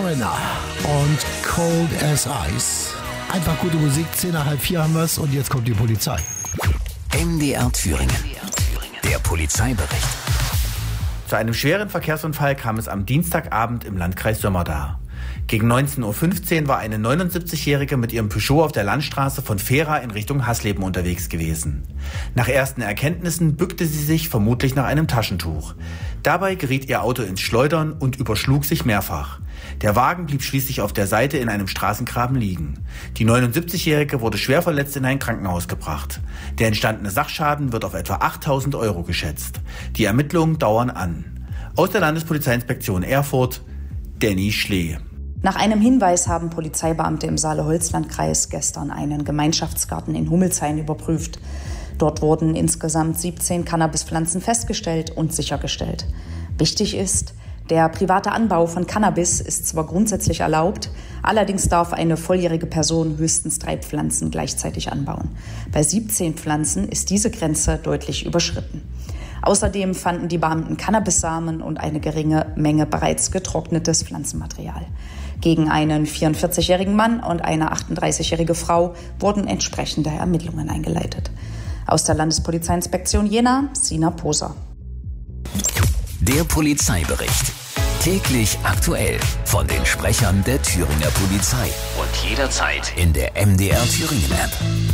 Foreigner und Cold as Ice. Einfach gute Musik, 10 nach halb 4 haben wir's und jetzt kommt die Polizei. MDR Thüringen. Der Polizeibericht. Zu einem schweren Verkehrsunfall kam es am Dienstagabend im Landkreis Sömmerda. Gegen 19.15 Uhr war eine 79-Jährige mit ihrem Peugeot auf der Landstraße von Fehra in Richtung Hasleben unterwegs gewesen. Nach ersten Erkenntnissen bückte sie sich vermutlich nach einem Taschentuch. Dabei geriet ihr Auto ins Schleudern und überschlug sich mehrfach. Der Wagen blieb schließlich auf der Seite in einem Straßengraben liegen. Die 79-Jährige wurde schwer verletzt in ein Krankenhaus gebracht. Der entstandene Sachschaden wird auf etwa 8.000 € geschätzt. Die Ermittlungen dauern an. Aus der Landespolizeiinspektion Erfurt, Danny Schlee. Nach einem Hinweis haben Polizeibeamte im Saale-Holzland-Kreis gestern einen Gemeinschaftsgarten in Hummelshain überprüft. Dort wurden insgesamt 17 Cannabispflanzen festgestellt und sichergestellt. Wichtig ist, der private Anbau von Cannabis ist zwar grundsätzlich erlaubt, allerdings darf eine volljährige Person höchstens 3 Pflanzen gleichzeitig anbauen. Bei 17 Pflanzen ist diese Grenze deutlich überschritten. Außerdem fanden die Beamten Cannabissamen und eine geringe Menge bereits getrocknetes Pflanzenmaterial. Gegen einen 44-jährigen Mann und eine 38-jährige Frau wurden entsprechende Ermittlungen eingeleitet. Aus der Landespolizeiinspektion Jena, Sina Poser. Der Polizeibericht. Täglich aktuell von den Sprechern der Thüringer Polizei. Und jederzeit in der MDR Thüringen App.